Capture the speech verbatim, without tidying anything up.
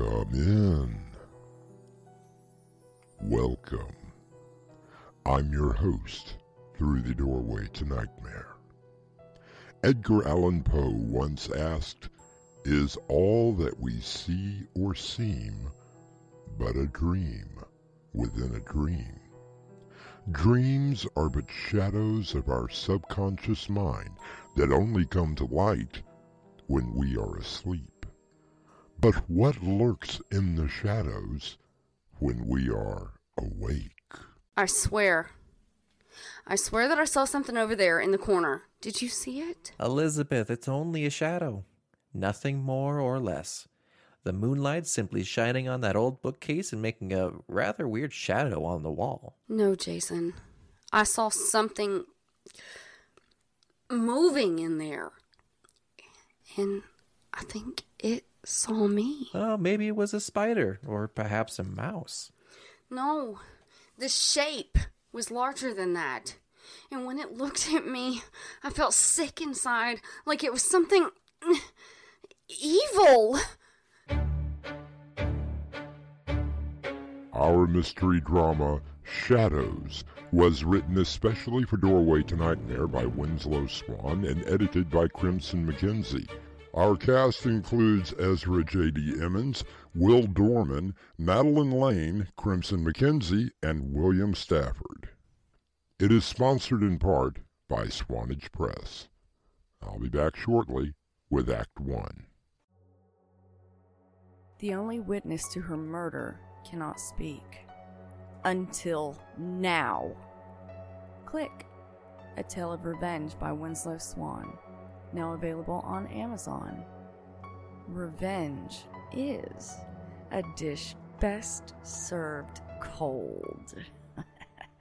Come in. Welcome. I'm your host, Through the Doorway to Nightmare. Edgar Allan Poe once asked, "Is all that we see or seem but a dream within a dream?" Dreams are but shadows of our subconscious mind that only come to light when we are asleep. But what lurks in the shadows when we are awake? I swear. I swear that I saw something over there in the corner. Did you see it? Elizabeth, it's only a shadow. Nothing more or less. The moonlight simply shining on that old bookcase and making a rather weird shadow on the wall. No, Jason. I saw something moving in there. And I think it saw me. Oh, maybe it was a spider, or perhaps a mouse. No, the shape was larger than that. And when it looked at me, I felt sick inside, like it was something evil. Our mystery drama, Shadows, was written especially for Doorway to Nightmare by Winslow Swan and edited by Crimson McKenzie. Our cast includes Ezra J D. Emmons, Will Dorman, Madeline Lane, Crimson McKenzie, and William Stafford. It is sponsored in part by Swanage Press. I'll be back shortly with Act One. The only witness to her murder cannot speak. Until now. Click. A Tale of Revenge by Winslow Swan. Now available on Amazon. Revenge is a dish best served cold.